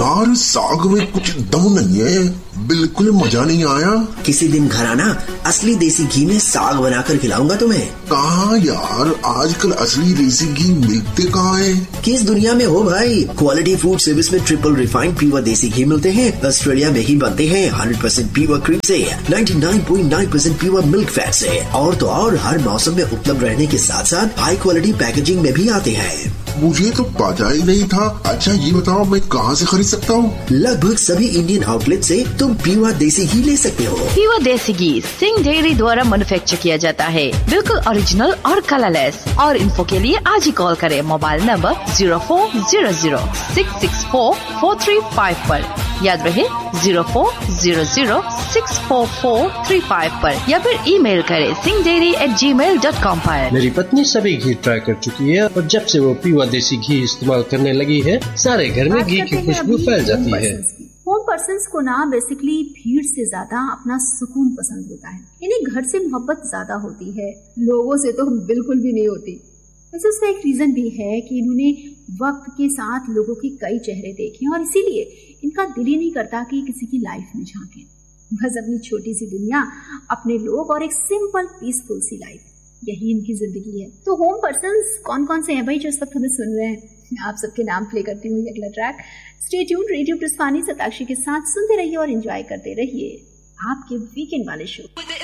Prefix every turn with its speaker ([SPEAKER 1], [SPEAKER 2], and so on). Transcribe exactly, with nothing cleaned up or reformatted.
[SPEAKER 1] यार साग में कुछ दम नहीं है, बिल्कुल मजा नहीं आया।
[SPEAKER 2] किसी दिन घर आना, असली देसी घी में साग बनाकर खिलाऊंगा तुम्हें।
[SPEAKER 1] कहाँ यार, आजकल असली देसी घी मिलते कहाँ है?
[SPEAKER 2] किस दुनिया में हो भाई, क्वालिटी फूड सर्विस में ट्रिपल रिफाइंड प्योर देसी घी मिलते हैं। ऑस्ट्रेलिया में ही बनते हैं, हंड्रेड परसेंट प्योर क्रीम से, ninety nine point nine percent pure milk fat से। और तो और हर मौसम में उपलब्ध रहने के साथ साथ हाई क्वालिटी पैकेजिंग में भी आते हैं।
[SPEAKER 1] मुझे तो पता ही नहीं था। अच्छा ये बताओ मैं कहाँ से खरीद सकता हूँ?
[SPEAKER 2] लगभग सभी इंडियन आउटलेट से तुम प्योर देसी घी ले सकते हो।
[SPEAKER 3] प्योर देसी घी सिंह डेयरी द्वारा मैन्युफैक्चर किया जाता है, बिल्कुल ओरिजिनल और कलरलेस। और इन्फो के लिए आज ही कॉल करें mobile number zero four zero zero six six four four three five पर। याद रहे zero four zero zero six four four three five पर, या फिर ईमेल करें सिंह डेयरी एट जी मेल डॉट कॉम पर।
[SPEAKER 4] मेरी पत्नी सभी घी ट्राई कर चुकी है और जब से वो प्योर देसी घी इस्तेमाल करने लगी है, सारे घर में घी की खुशबू फैल जाती है।
[SPEAKER 5] होम पर्सन्स को ना बेसिकली भीड़ से ज्यादा अपना सुकून पसंद होता है। इन्हें घर से मोहब्बत ज्यादा होती है, लोगों से तो बिल्कुल भी नहीं होती। वैसे उसका एक रीजन भी है कि इन्होंने वक्त के साथ लोगों के कई चेहरे देखे और इसीलिए इनका दिल ही नहीं करता कि किसी की लाइफ में झांके। बस अपनी छोटी सी दुनिया, अपने लोग और एक सिंपल पीसफुल सी लाइफ, यही इनकी जिंदगी है। तो होम पर्सन्स कौन कौन से हैं भाई जो इस वक्त हमें सुन रहे हैं? आप सबके नाम प्ले करती हुई अगला track. Stay tuned, radio प्रस्थानी Satakshi के साथ सुनते रहिए और एंजॉय करते रहिए आपके वीकेंड वाले शो।